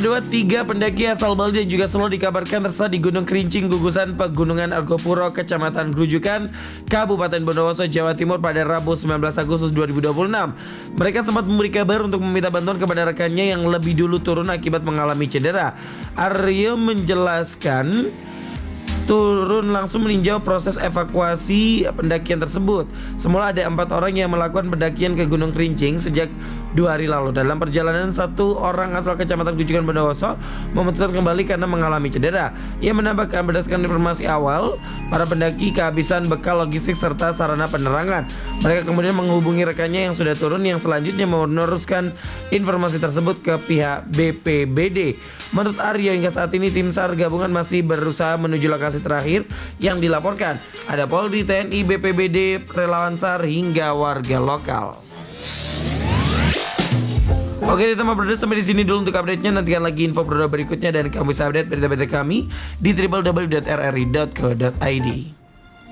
kedua, 3 pendaki asal Bali dan juga Solo dikabarkan tersesat di Gunung Kerincing, gugusan Pegunungan Argopuro, Kecamatan Grujukan, Kabupaten Bondowoso, Jawa Timur pada Rabu 19 Agustus 2026. Mereka sempat memberi kabar untuk meminta bantuan kepada rekannya yang lebih dulu turun akibat mengalami cedera. Aryo menjelaskan turun langsung meninjau proses evakuasi pendakian tersebut. Semula ada 4 orang yang melakukan pendakian ke Gunung Kerincing sejak 2 hari lalu. Dalam perjalanan, 1 orang asal Kecamatan Grujukan Bondowoso memutuskan kembali karena mengalami cedera. Ia menambahkan berdasarkan informasi awal, para pendaki kehabisan bekal logistik serta sarana penerangan. Mereka kemudian menghubungi rekannya yang sudah turun, yang selanjutnya meneruskan informasi tersebut ke pihak BPBD. Menurut Aryo, hingga saat ini tim SAR gabungan masih berusaha menuju lokasi terakhir yang dilaporkan. Ada Polri, TNI, BPBD, relawan SAR hingga warga lokal. Oke teman brother, sampai di sini dulu untuk update-nya. Nantikan lagi info brother berikutnya dan kamu bisa update berita-berita kami di www.rri.co.id.